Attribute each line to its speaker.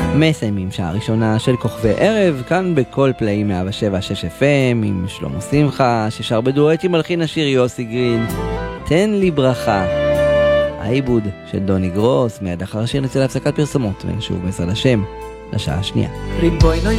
Speaker 1: מסיימים שעה ראשונה של כוכבי ערב, כאן בכל פלאי 107.6 FM עם שלמה שמחה, ששר בדואט עם מלחין השיר יוסי גרין, תן לי ברכה. העיבוד של דוני גרוס, מיד אחר השיר נצא להפסקת פרסומות, ונשוב בעזרת השם לשעה השנייה.
Speaker 2: ריבונו